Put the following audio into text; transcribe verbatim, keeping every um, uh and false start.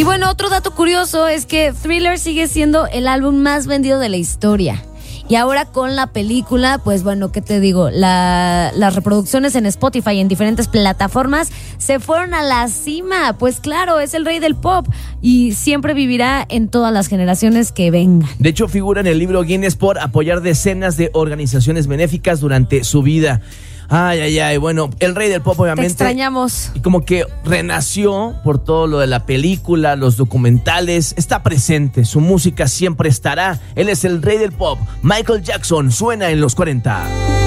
Y bueno, otro dato curioso es que Thriller sigue siendo el álbum más vendido de la historia. Y ahora con la película, pues bueno, ¿qué te digo? La, las reproducciones en Spotify y en diferentes plataformas se fueron a la cima. Pues claro, es el rey del pop y siempre vivirá en todas las generaciones que vengan. De hecho, figura en el libro Guinness por apoyar decenas de organizaciones benéficas durante su vida. Ay, ay, ay, bueno, el rey del pop obviamente. Te extrañamos. Y como que renació por todo lo de la película, los documentales, está presente, su música siempre estará. Él es el rey del pop, Michael Jackson, suena en los cuarenta.